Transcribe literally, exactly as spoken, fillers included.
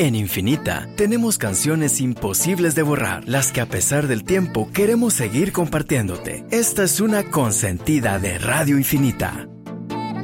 En Infinita tenemos canciones imposibles de borrar, las que a pesar del tiempo queremos seguir compartiéndote. Esta es una consentida de Radio Infinita.